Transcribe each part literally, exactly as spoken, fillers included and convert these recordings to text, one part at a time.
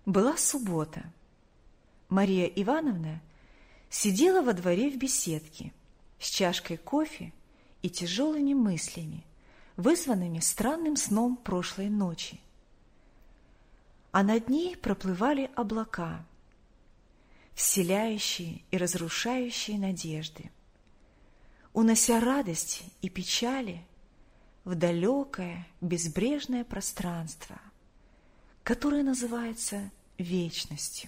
Была суббота. Мария Ивановна сидела во дворе в беседке с чашкой кофе и тяжелыми мыслями, вызванными странным сном прошлой ночи. А над ней проплывали облака, вселяющие и разрушающие надежды, унося радости и печали в далекое безбрежное пространство, которое называется вечностью.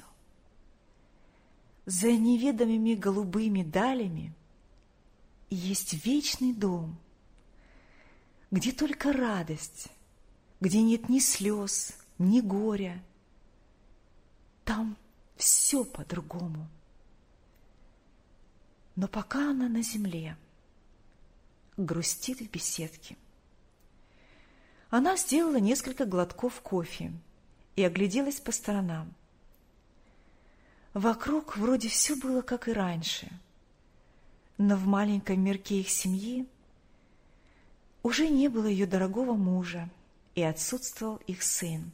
За неведомыми голубыми далями есть вечный дом, где только радость, где нет ни слез, ни горя. Там все по-другому. Но пока она на земле, грустит в беседке. Она сделала несколько глотков кофе и огляделась по сторонам. Вокруг вроде все было, как и раньше, но в маленьком мирке их семьи уже не было ее дорогого мужа, и отсутствовал их сын.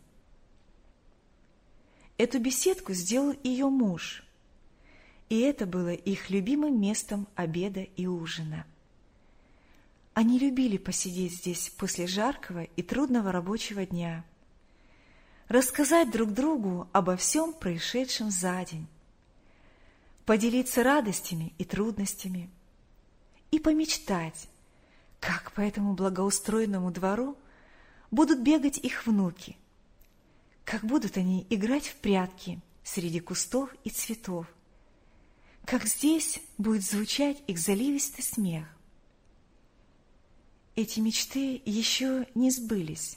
Эту беседку сделал ее муж, и это было их любимым местом обеда и ужина. Они любили посидеть здесь после жаркого и трудного рабочего дня, рассказать друг другу обо всем происшедшем за день, поделиться радостями и трудностями и помечтать, как по этому благоустроенному двору будут бегать их внуки, как будут они играть в прятки среди кустов и цветов, как здесь будет звучать их заливистый смех. Эти мечты еще не сбылись,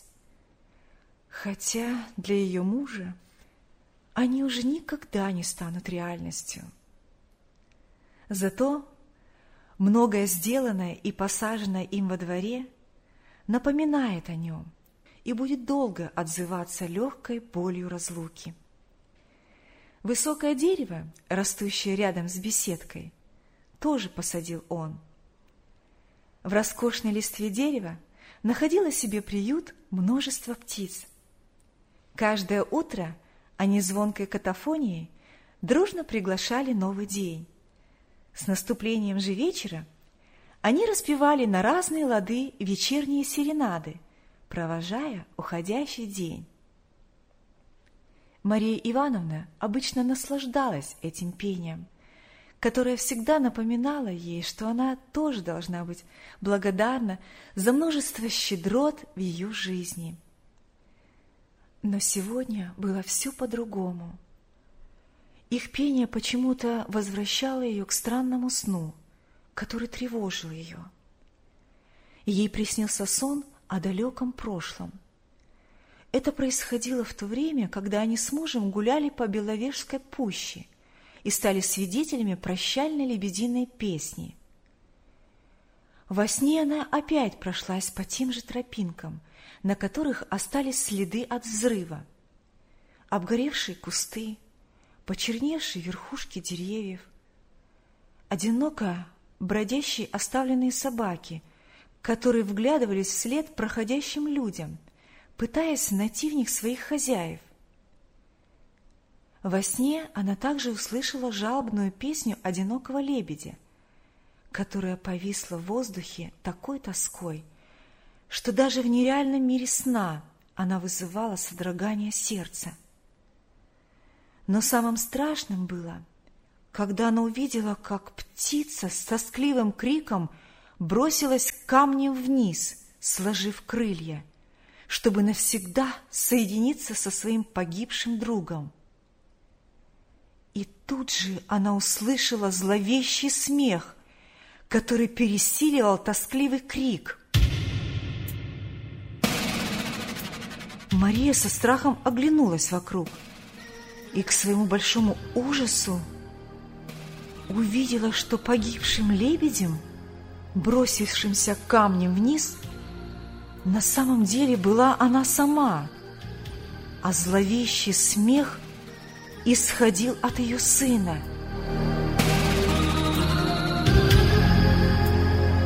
хотя для ее мужа они уже никогда не станут реальностью. Зато многое сделанное и посаженное им во дворе напоминает о нем и будет долго отзываться легкой болью разлуки. Высокое дерево, растущее рядом с беседкой, тоже посадил он. В роскошной листве дерева находило себе приют множество птиц. Каждое утро они звонкой катафонией дружно приглашали новый день. С наступлением же вечера они распевали на разные лады вечерние серенады, провожая уходящий день. Мария Ивановна обычно наслаждалась этим пением, которое всегда напоминало ей, что она тоже должна быть благодарна за множество щедрот в ее жизни. Но сегодня было все по-другому. Их пение почему-то возвращало ее к странному сну, который тревожил ее. Ей приснился сон о далеком прошлом. Это происходило в то время, когда они с мужем гуляли по Беловежской пуще и стали свидетелями прощальной лебединой песни. Во сне она опять прошлась по тем же тропинкам, на которых остались следы от взрыва. Обгоревшие кусты, почерневшие верхушки деревьев, одиноко бродящие оставленные собаки, которые вглядывались вслед проходящим людям, пытаясь найти в них своих хозяев. Во сне она также услышала жалобную песню одинокого лебедя, которая повисла в воздухе такой тоской, что даже в нереальном мире сна она вызывала содрогание сердца. Но самым страшным было, когда она увидела, как птица с тоскливым криком бросилась камнем вниз, сложив крылья, чтобы навсегда соединиться со своим погибшим другом. И тут же она услышала зловещий смех, который пересиливал тоскливый крик. Мария со страхом оглянулась вокруг и к своему большому ужасу увидела, что погибшим лебедем, бросившимся камнем вниз, на самом деле была она сама, а зловещий смех исходил от ее сына.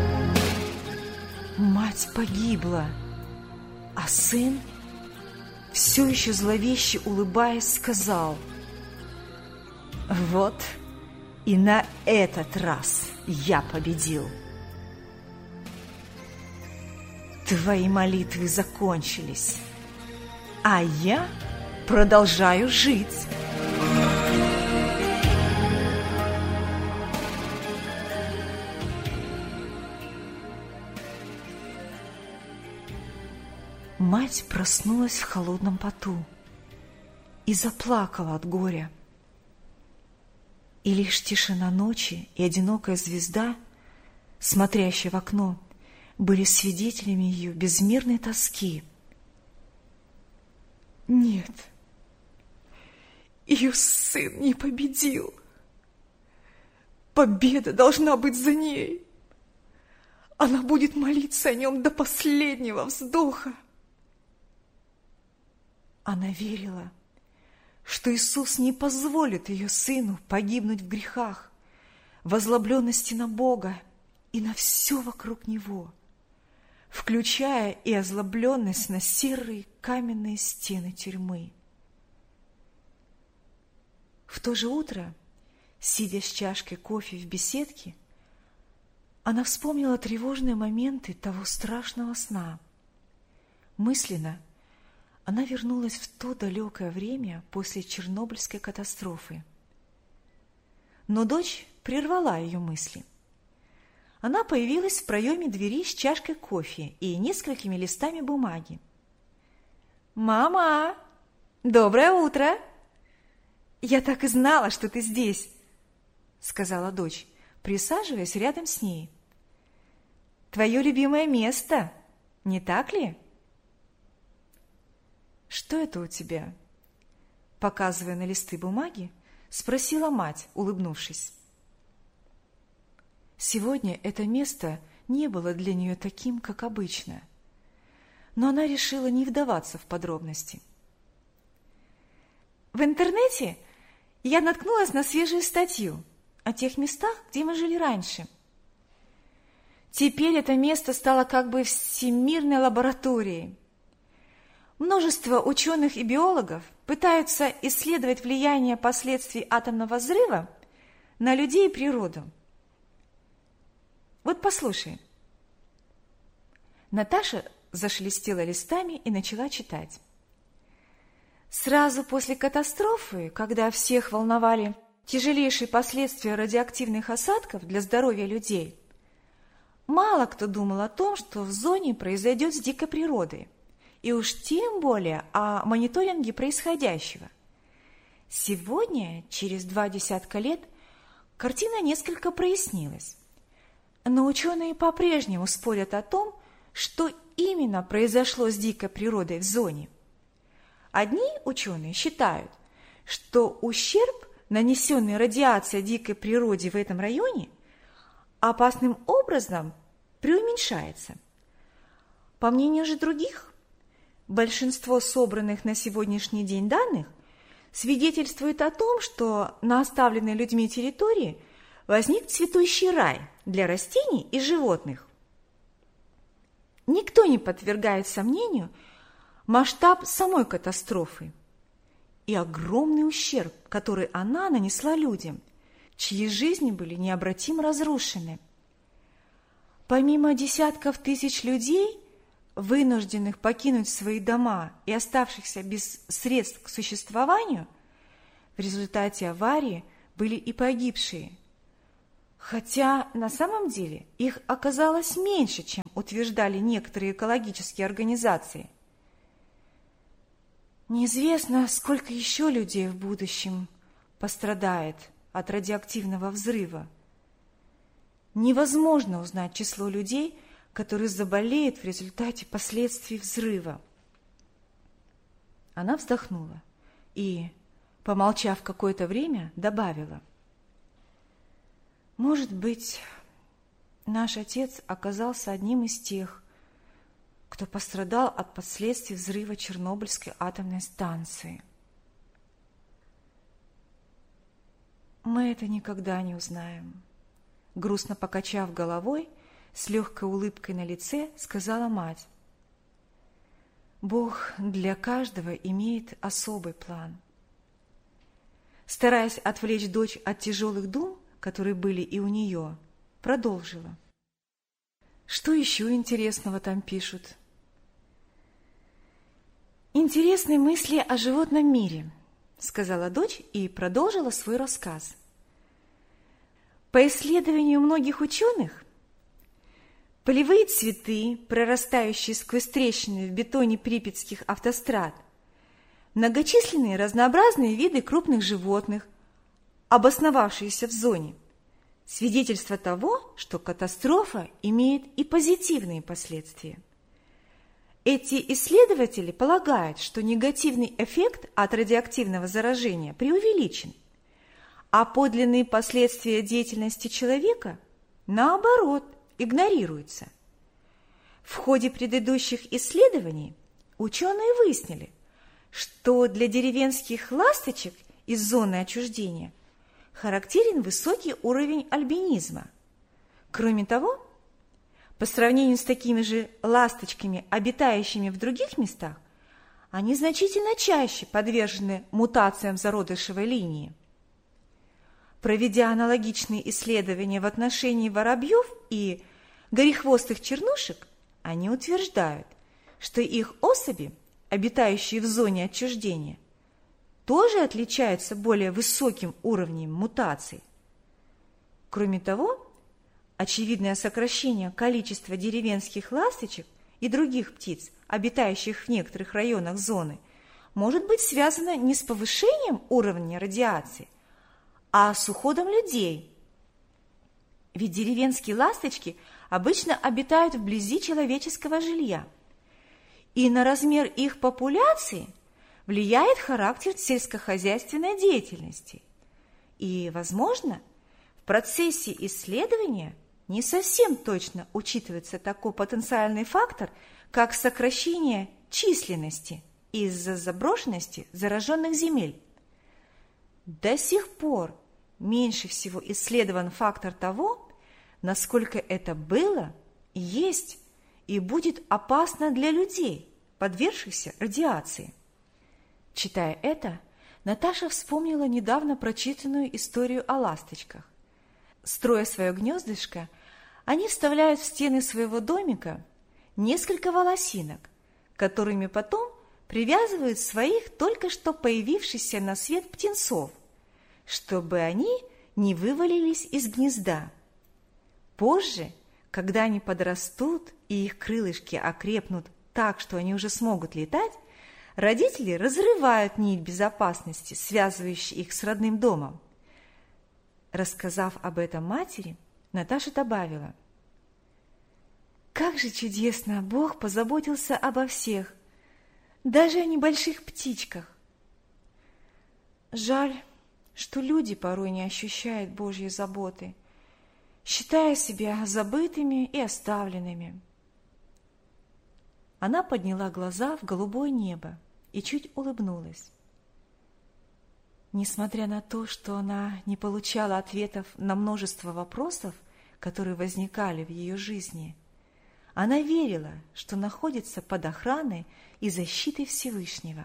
Мать погибла, а сын все еще зловеще улыбаясь, сказал: «Вот и на этот раз я победил. Твои молитвы закончились, а я продолжаю жить». Мать проснулась в холодном поту и заплакала от горя. И лишь тишина ночи и одинокая звезда, смотрящая в окно, были свидетелями ее безмерной тоски. Нет, ее сын не победил. Победа должна быть за ней. Она будет молиться о нем до последнего вздоха. Она верила, что Иисус не позволит ее сыну погибнуть в грехах, в озлобленности на Бога и на все вокруг него, включая и озлобленность на серые каменные стены тюрьмы. В то же утро, сидя с чашкой кофе в беседке, она вспомнила тревожные моменты того страшного сна. Мысленно она вернулась в то далекое время после Чернобыльской катастрофы. Но дочь прервала ее мысли. Она появилась в проеме двери с чашкой кофе и несколькими листами бумаги. «Мама, доброе утро! Я так и знала, что ты здесь!» — сказала дочь, присаживаясь рядом с ней. «Твое любимое место, не так ли?» «Что это у тебя?» Показывая на листы бумаги, спросила мать, улыбнувшись. Сегодня это место не было для нее таким, как обычно, но она решила не вдаваться в подробности. «В интернете я наткнулась на свежую статью о тех местах, где мы жили раньше. Теперь это место стало как бы всемирной лабораторией. Множество ученых и биологов пытаются исследовать влияние последствий атомного взрыва на людей и природу. Вот послушай». Наташа зашелестела листами и начала читать. Сразу после катастрофы, когда всех волновали тяжелейшие последствия радиоактивных осадков для здоровья людей, мало кто думал о том, что в зоне произойдет с дикой природой, и уж тем более о мониторинге происходящего. Сегодня, через два десятка лет, картина несколько прояснилась. Но ученые по-прежнему спорят о том, что именно произошло с дикой природой в зоне. Одни ученые считают, что ущерб, нанесенный радиацией дикой природе в этом районе, опасным образом преуменьшается. По мнению же других, большинство собранных на сегодняшний день данных свидетельствует о том, что на оставленной людьми территории возник цветущий рай для растений и животных. Никто не подвергает сомнению масштаб самой катастрофы и огромный ущерб, который она нанесла людям, чьи жизни были необратимо разрушены. Помимо десятков тысяч людей, вынужденных покинуть свои дома и оставшихся без средств к существованию, в результате аварии были и погибшие. Хотя на самом деле их оказалось меньше, чем утверждали некоторые экологические организации. Неизвестно, сколько еще людей в будущем пострадает от радиоактивного взрыва. Невозможно узнать число людей, которые заболеют в результате последствий взрыва. Она вздохнула и, помолчав какое-то время, добавила: «Может быть, наш отец оказался одним из тех, кто пострадал от последствий взрыва Чернобыльской атомной станции. Мы это никогда не узнаем». Грустно покачав головой, с легкой улыбкой на лице, сказала мать. Бог для каждого имеет особый план. Стараясь отвлечь дочь от тяжелых дум, которые были и у нее, продолжила. Что еще интересного там пишут? «Интересные мысли о животном мире», — сказала дочь и продолжила свой рассказ. По исследованию многих ученых, полевые цветы, прорастающие сквозь трещины в бетоне припятских автострад, многочисленные разнообразные виды крупных животных, обосновавшиеся в зоне, свидетельство того, что катастрофа имеет и позитивные последствия. Эти исследователи полагают, что негативный эффект от радиоактивного заражения преувеличен, а подлинные последствия деятельности человека, наоборот, игнорируются. В ходе предыдущих исследований ученые выяснили, что для деревенских ласточек из зоны отчуждения характерен высокий уровень альбинизма. Кроме того, по сравнению с такими же ласточками, обитающими в других местах, они значительно чаще подвержены мутациям зародышевой линии. Проведя аналогичные исследования в отношении воробьев и горехвостых чернушек, они утверждают, что их особи, обитающие в зоне отчуждения, тоже отличаются более высоким уровнем мутаций. Кроме того, очевидное сокращение количества деревенских ласточек и других птиц, обитающих в некоторых районах зоны, может быть связано не с повышением уровня радиации, а с уходом людей. Ведь деревенские ласточки обычно обитают вблизи человеческого жилья, и на размер их популяции влияет характер сельскохозяйственной деятельности. И, возможно, в процессе исследования не совсем точно учитывается такой потенциальный фактор, как сокращение численности из-за заброшенности зараженных земель. До сих пор меньше всего исследован фактор того, насколько это было, есть и будет опасно для людей, подвергшихся радиации. Читая это, Наташа вспомнила недавно прочитанную историю о ласточках. Строя свое гнездышко, они вставляют в стены своего домика несколько волосинок, которыми потом привязывают своих только что появившихся на свет птенцов, чтобы они не вывалились из гнезда. Позже, когда они подрастут и их крылышки окрепнут так, что они уже смогут летать, родители разрывают нить безопасности, связывающую их с родным домом. Рассказав об этом матери, Наташа добавила: «Как же чудесно Бог позаботился обо всех, даже о небольших птичках. Жаль, что люди порой не ощущают Божьей заботы, считая себя забытыми и оставленными». Она подняла глаза в голубое небо и чуть улыбнулась. Несмотря на то, что она не получала ответов на множество вопросов, которые возникали в ее жизни, она верила, что находится под охраной и защитой Всевышнего.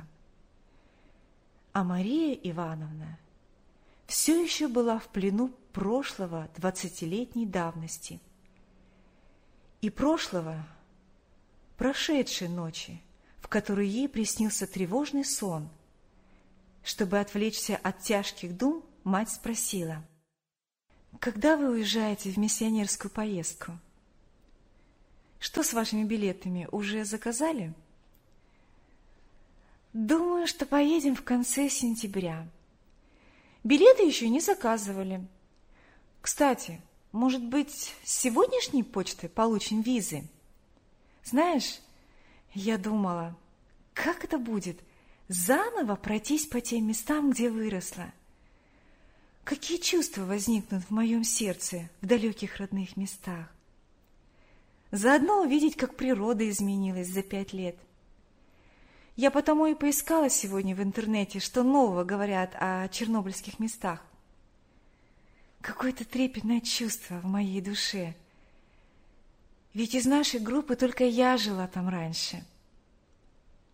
А Мария Ивановна все еще была в плену прошлого двадцатилетней давности и прошлого прошедшей ночи, в которой ей приснился тревожный сон. Чтобы отвлечься от тяжких дум, мать спросила: «Когда вы уезжаете в миссионерскую поездку? Что с вашими билетами, уже заказали?» «Думаю, что поедем в конце сентября. Билеты еще не заказывали. Кстати, может быть, с сегодняшней почты получим визы? Знаешь, я думала, как это будет заново пройтись по тем местам, где выросла. Какие чувства возникнут в моем сердце в далеких родных местах? Заодно увидеть, как природа изменилась за пять лет. Я потому и поискала сегодня в интернете, что нового говорят о чернобыльских местах. Какое-то трепетное чувство в моей душе. Ведь из нашей группы только я жила там раньше.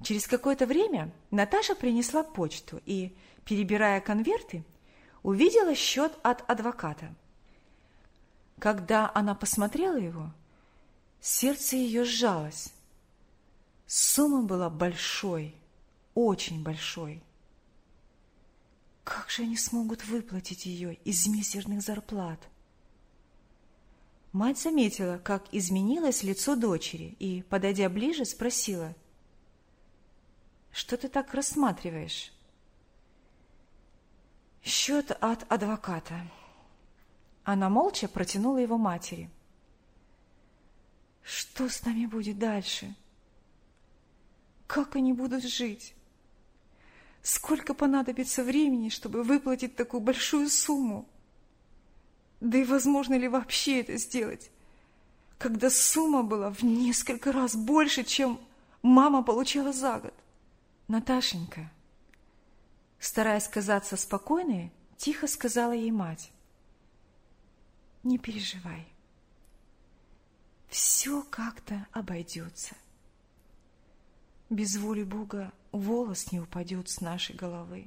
Через какое-то время Наташа принесла почту и, перебирая конверты, увидела счет от адвоката. Когда она посмотрела его, сердце ее сжалось. Сумма была большой, очень большой. Как же они смогут выплатить ее из мизерных зарплат? Мать заметила, как изменилось лицо дочери, и, подойдя ближе, спросила: «Что ты так рассматриваешь?» «Счет от адвоката». Она молча протянула его матери. «Что с нами будет дальше? Как они будут жить? Сколько понадобится времени, чтобы выплатить такую большую сумму? Да и возможно ли вообще это сделать, когда сумма была в несколько раз больше, чем мама получала за год?» «Наташенька», стараясь казаться спокойной, тихо сказала ей мать: «Не переживай, все как-то обойдется. Без воли Бога волос не упадет с нашей головы.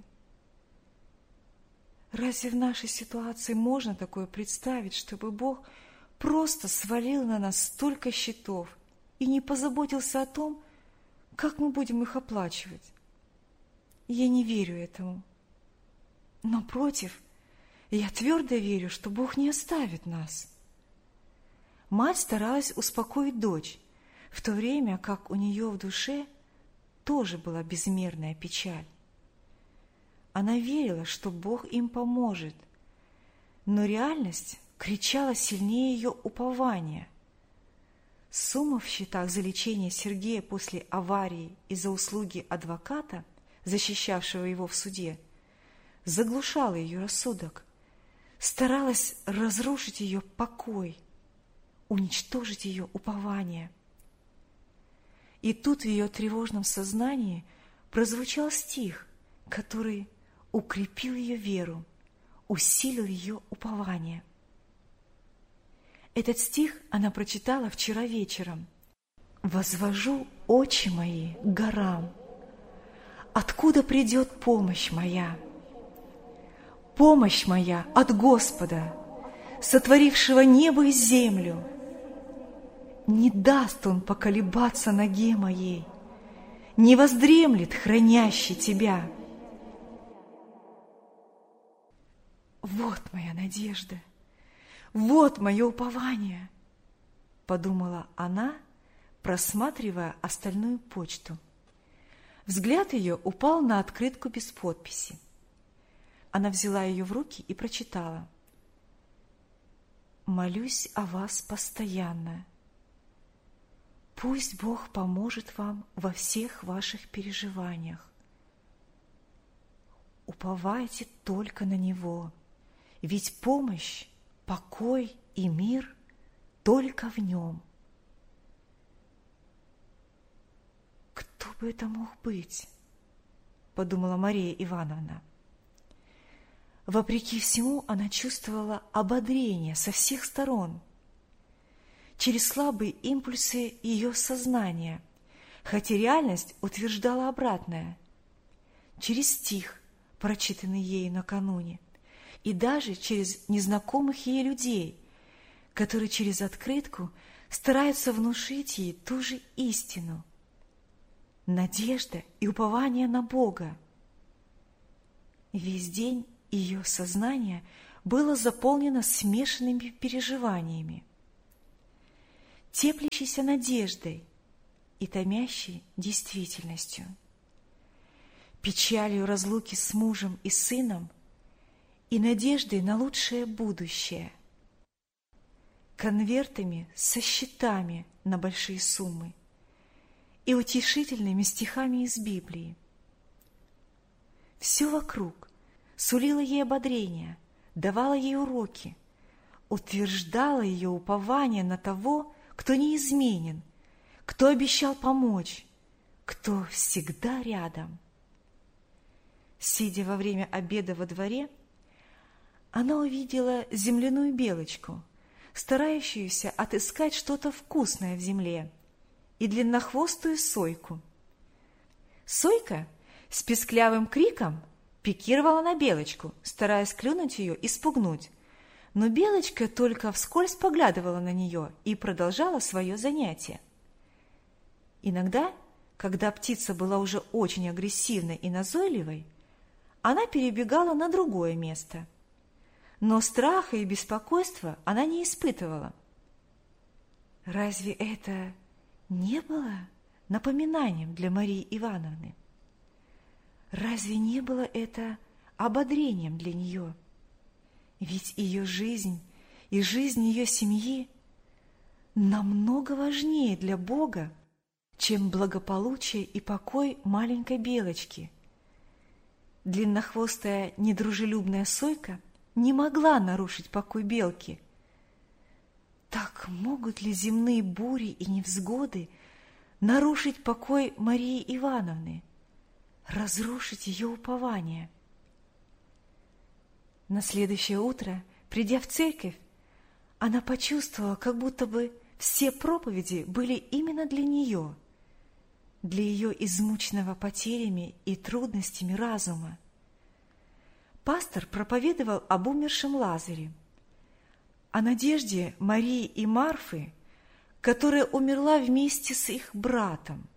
Разве в нашей ситуации можно такое представить, чтобы Бог просто свалил на нас столько счетов и не позаботился о том, как мы будем их оплачивать? Я не верю этому. Но против, я твердо верю, что Бог не оставит нас». Мать старалась успокоить дочь, в то время как у нее в душе тоже была безмерная печаль. Она верила, что Бог им поможет, но реальность кричала сильнее ее упования. Сумма в счетах за лечение Сергея после аварии и за услуги адвоката, защищавшего его в суде, заглушала ее рассудок, старалась разрушить ее покой, уничтожить ее упование. И тут в ее тревожном сознании прозвучал стих, который укрепил ее веру, усилил ее упование. Этот стих она прочитала вчера вечером. «Возвожу очи мои к горам. Откуда придет помощь моя? Помощь моя от Господа, сотворившего небо и землю. Не даст Он поколебаться ноге моей, не воздремлет хранящий тебя». «Вот моя надежда, вот мое упование», — подумала она, просматривая остальную почту. Взгляд ее упал на открытку без подписи. Она взяла ее в руки и прочитала: «Молюсь о вас постоянно. Пусть Бог поможет вам во всех ваших переживаниях. Уповайте только на Него, ведь помощь, покой и мир только в Нем». «Кто бы это мог быть?» – подумала Мария Ивановна. Вопреки всему, она чувствовала ободрение со всех сторон, через слабые импульсы ее сознания, хотя реальность утверждала обратное, через стих, прочитанный ею накануне, и даже через незнакомых ей людей, которые через открытку стараются внушить ей ту же истину. Надежда и упование на Бога. Весь день ее сознание было заполнено смешанными переживаниями, теплящейся надеждой и томящей действительностью, печалью разлуки с мужем и сыном и надеждой на лучшее будущее, конвертами со счетами на большие суммы и утешительными стихами из Библии. Все вокруг сулило ей ободрение, давало ей уроки, утверждало ее упование на того, кто неизменен, кто обещал помочь, кто всегда рядом. Сидя во время обеда во дворе, она увидела земляную белочку, старающуюся отыскать что-то вкусное в земле, и длиннохвостую сойку. Сойка с писклявым криком пикировала на Белочку, стараясь клюнуть ее и спугнуть. Но Белочка только вскользь поглядывала на нее и продолжала свое занятие. Иногда, когда птица была уже очень агрессивной и назойливой, она перебегала на другое место. Но страха и беспокойства она не испытывала. Разве это не было напоминанием для Марии Ивановны? Разве не было это ободрением для нее? Ведь ее жизнь и жизнь ее семьи намного важнее для Бога, чем благополучие и покой маленькой Белочки. Длиннохвостая недружелюбная сойка не могла нарушить покой белки. Так могут ли земные бури и невзгоды нарушить покой Марии Ивановны, разрушить ее упование? На следующее утро, придя в церковь, она почувствовала, как будто бы все проповеди были именно для нее, для ее измученного потерями и трудностями разума. Пастор проповедовал об умершем Лазаре, о надежде Марии и Марфы, которая умерла вместе с их братом.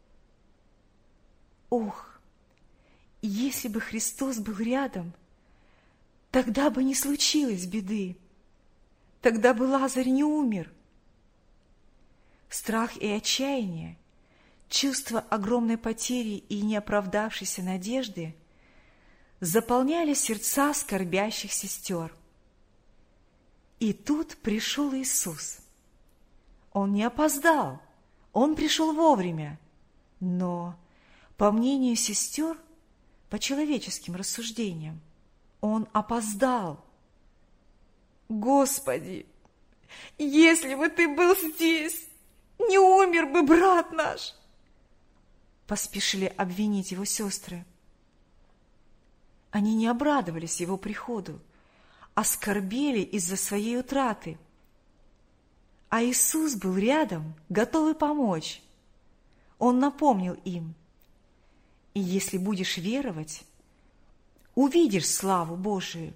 Ох, если бы Христос был рядом, тогда бы не случилось беды, тогда бы Лазарь не умер. Страх и отчаяние, чувство огромной потери и неоправдавшейся надежды заполняли сердца скорбящих сестер. И тут пришел Иисус. Он не опоздал, Он пришел вовремя, но, по мнению сестер, по человеческим рассуждениям, Он опоздал. «Господи, если бы Ты был здесь, не умер бы брат наш!» Поспешили обвинить его сестры. Они не обрадовались его приходу, а скорбели из-за своей утраты. А Иисус был рядом, готовый помочь. Он напомнил им: «И если будешь веровать, увидишь славу Божию».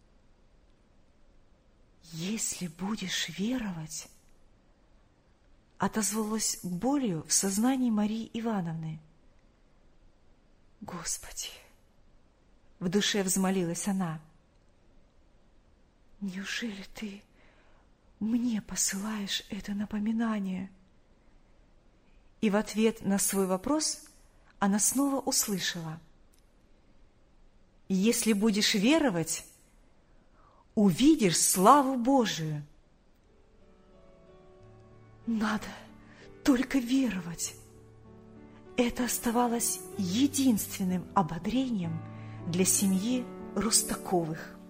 «Если будешь веровать», отозвалось болью в сознании Марии Ивановны. «Господи!» — в душе взмолилась она. «Неужели Ты мне посылаешь это напоминание?» И в ответ на свой вопрос она снова услышала: «Если будешь веровать, увидишь славу Божию». Надо только веровать. Это оставалось единственным ободрением для семьи Рустаковых.